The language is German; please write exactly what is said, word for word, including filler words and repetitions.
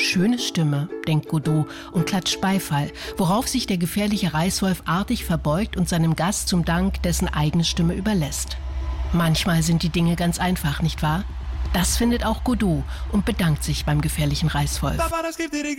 schöne Stimme, denkt Godot und klatscht Beifall, worauf sich der gefährliche Reißwolf artig verbeugt und seinem Gast zum Dank dessen eigene Stimme überlässt. Manchmal sind die Dinge ganz einfach, nicht wahr? Das findet auch Godot und bedankt sich beim gefährlichen Reißwolf.